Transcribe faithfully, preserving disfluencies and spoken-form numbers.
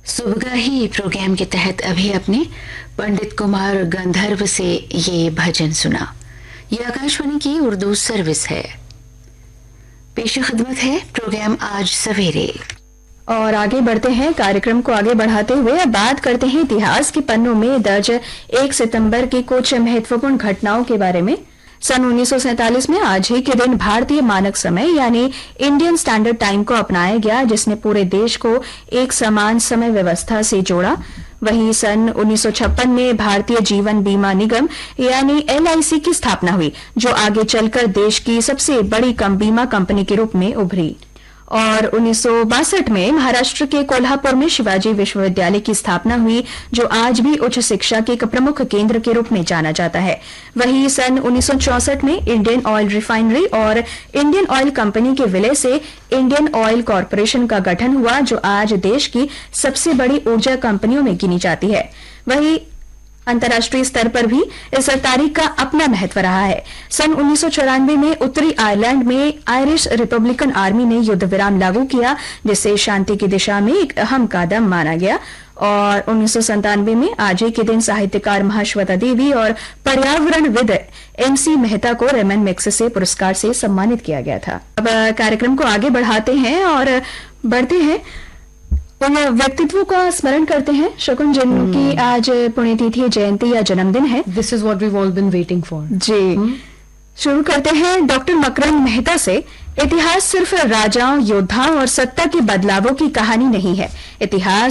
सुबगाही programme के तहत अभी अपने पंडित कुमार गंधर्व से ये भजन सुना। ये आकाशवाणी की उर्दू सर्विस है। पेश खिदमत है प्रोग्राम आज सवेरे। और आगे बढ़ते हैं, कार्यक्रम को आगे बढ़ाते हुए अब बात करते हैं इतिहास के पन्नों में दर्ज एक सितंबर की कुछ महत्वपूर्ण घटनाओं के बारे में। सन उन्नीस सौ सैंतालीस में आज ही के दिन भारतीय मानक समय यानी इंडियन स्टैंडर्ड टाइम को अपनाया गया, जिसने पूरे देश को एक समान समय व्यवस्था से जोड़ा। वहीं सन उन्नीस सौ छप्पन में भारतीय जीवन बीमा निगम यानी एल आई सी की स्थापना हुई, जो आगे चलकर देश की सबसे बड़ी कम बीमा कंपनी के रूप में उभरी। और उन्नीस सौ बासठ में महाराष्ट्र के कोल्हापुर में शिवाजी विश्वविद्यालय की स्थापना हुई, जो आज भी उच्च शिक्षा के एक प्रमुख केंद्र के रूप में जाना जाता है। वहीं सन उन्नीस सौ चौसठ में इंडियन ऑयल रिफाइनरी और इंडियन ऑयल कंपनी के विलय से इंडियन ऑयल कॉरपोरेशन का गठन हुआ, जो आज देश की सबसे बड़ी ऊर्जा कंपनियों में गिनी जाती है। वहीं अंतर्राष्ट्रीय स्तर पर भी इस तारीख का अपना महत्व रहा है। सन उन्नीस सौ चौरानवे में उत्तरी आयरलैंड में आयरिश रिपब्लिकन आर्मी ने युद्ध विराम लागू किया, जिसे शांति की दिशा में एक अहम कदम माना गया। और उन्नीस सौ संतानवे में आज ही के दिन साहित्यकार महाश्वेता देवी और पर्यावरणविद एम सी मेहता को रेमन मैग्सेसे पुरस्कार से सम्मानित किया गया था। अब कार्यक्रम को आगे बढ़ाते हैं और बढ़ते हैं उन व्यक्तित्वों का स्मरण करते हैं शकुन, जिनकी hmm. आज पुण्यतिथि, जयंती या जन्मदिन है। This is what we all been waiting for. Ji hmm? शुरू करते हैं डॉक्टर मकरंद मेहता से। इतिहास सिर्फ राजाओं, योद्धाओं और सत्ता के बदलावों की कहानी नहीं है। इतिहास